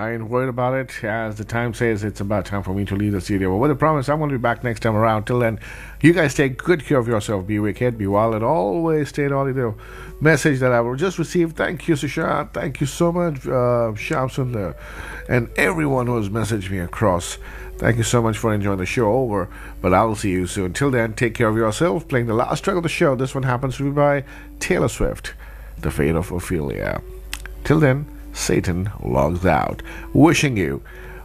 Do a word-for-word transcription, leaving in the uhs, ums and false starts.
I ain't worried about it. As the time says, it's about time for me to leave the studio. But with a promise, I'm going to be back next time around. Till then, you guys take good care of yourself. Be wicked, be wild, and always stay on the message that I will just received. Thank you, Sushant. Thank you so much, uh, Shyam Sundar, and everyone who has messaged me across. Thank you so much for enjoying the show over, but I will see you soon. Till then, take care of yourself. Playing the last track of the show. This one happens to be by Taylor Swift, The Fate of Ophelia. Till then, Satan logs out. Wishing you